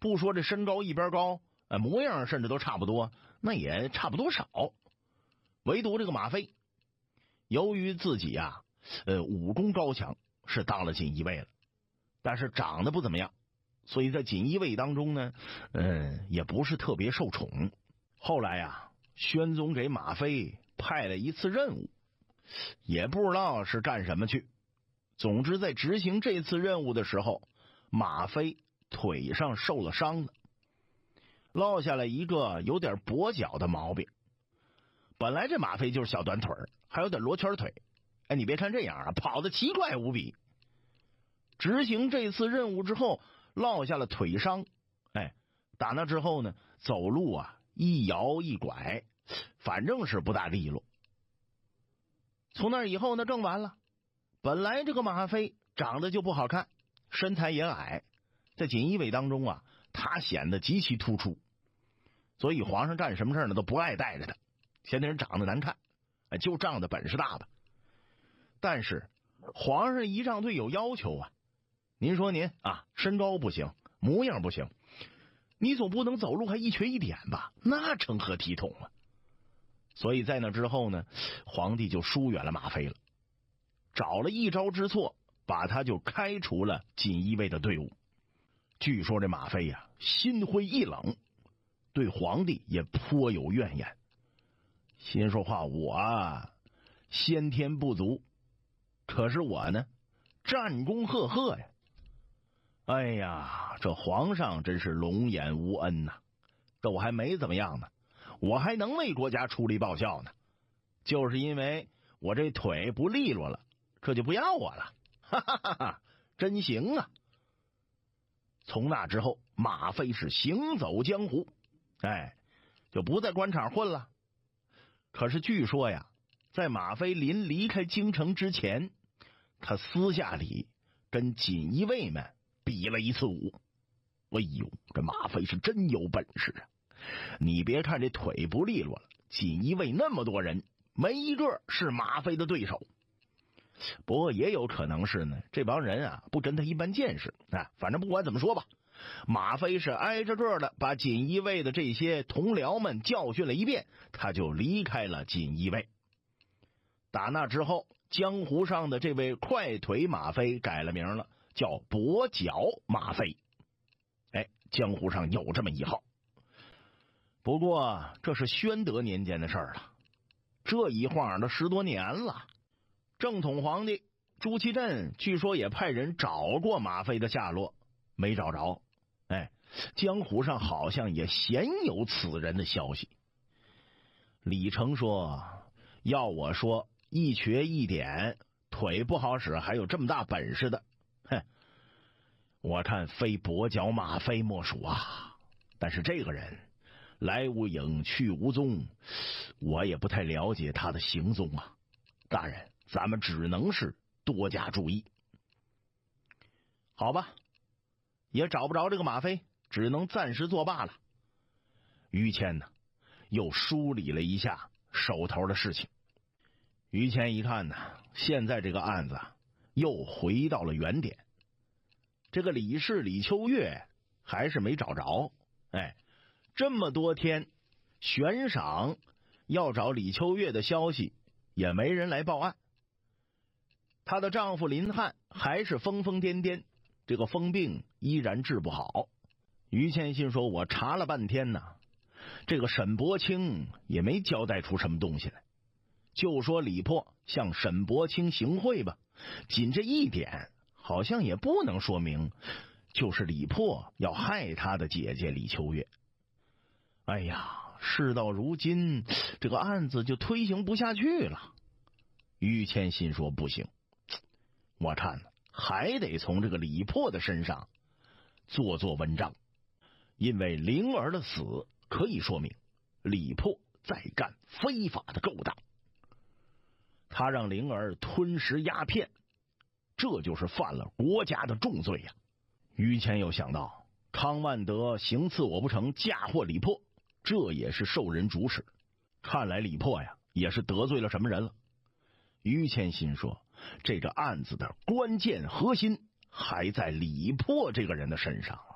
不说这身高一边高，模样甚至都差不多，那也差不多少。唯独这个马飞，由于自己武功高强，是当了锦衣卫了，但是长得不怎么样，所以在锦衣卫当中呢，也不是特别受宠。后来宣宗给马飞派了一次任务，也不知道是干什么去。总之在执行这次任务的时候，马飞腿上受了伤了，落下了一个有点跛脚的毛病。本来这马飞就是小短腿，还有点罗圈腿，你别看这样跑得奇快无比。执行这次任务之后落下了腿伤，打那之后呢，走路一摇一拐，反正是不大利落。从那以后呢更完了，本来这个马飞长得就不好看，身材也矮，在锦衣卫当中他显得极其突出，所以皇上干什么事呢都不爱带着他，嫌那人长得难看，就仗着本事大吧。但是皇上仪仗队有要求您说您身高不行，模样不行，你总不能走路还一瘸一点吧，那成何体统啊。所以在那之后呢，皇帝就疏远了马飞了，找了一招之错，把他就开除了锦衣卫的队伍。据说这马飞心灰意冷，对皇帝也颇有怨言，心说话我先天不足，可是我呢战功赫赫呀。哎呀，这皇上真是龙颜无恩呐！这我还没怎么样呢，我还能为国家出力报效呢，就是因为我这腿不利落了，这就不要我了，哈哈哈哈，真行啊！从那之后，马飞是行走江湖，就不在官场混了。可是据说在马飞临离开京城之前，他私下里跟锦衣卫们比了一次武。哎呦，这马飞是真有本事你别看这腿不利落了，锦衣卫那么多人，没一个是马飞的对手。不过也有可能是呢，这帮人不跟他一般见识反正不管怎么说吧，马飞是挨着个的把锦衣卫的这些同僚们教训了一遍，他就离开了锦衣卫。打那之后，江湖上的这位快腿马飞改了名了，叫跛脚马飞。江湖上有这么一号。不过这是宣德年间的事儿了，这一晃都10多年了。正统皇帝朱祁镇据说也派人找过马飞的下落，没找着。江湖上好像也鲜有此人的消息。李成说，要我说一瘸一点，腿不好使，还有这么大本事的，我看非跛脚马飞莫属啊。但是这个人来无影去无踪，我也不太了解他的行踪大人，咱们只能是多加注意。好吧，也找不着这个马飞，只能暂时作罢了。于谦呢，又梳理了一下手头的事情。于谦一看呢，现在这个案子又回到了原点。这个李氏李秋月还是没找着。这么多天悬赏要找李秋月的消息也没人来报案。她的丈夫林汉还是疯疯癫癫，这个疯病依然治不好。于谦心说，我查了半天这个沈伯清也没交代出什么东西来，就说李破向沈伯清行贿吧，仅这一点好像也不能说明就是李破要害他的姐姐李秋月。哎呀，事到如今这个案子就推行不下去了。于谦心说，不行，我看还得从这个李破的身上做文章，因为灵儿的死可以说明李破在干非法的勾当。他让灵儿吞食鸦片，这就是犯了国家的重罪于谦又想到，康万德行刺我不成，嫁祸李破，这也是受人主使。看来李破也是得罪了什么人了。于谦心说，这个案子的关键核心还在李破这个人的身上